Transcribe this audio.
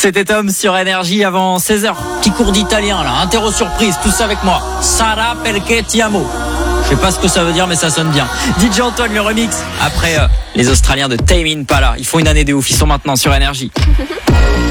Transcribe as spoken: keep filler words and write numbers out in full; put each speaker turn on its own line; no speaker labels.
C'était Tom sur Énergie avant seize heures. Petit cours d'italien là, interro surprise, tous avec moi. Sarà perché ti amo. Je sais pas ce que ça veut dire mais ça sonne bien. D J Antoine le remix. Après euh, les Australiens de Tame Impala. Ils font une année de ouf, ils sont maintenant sur Énergie.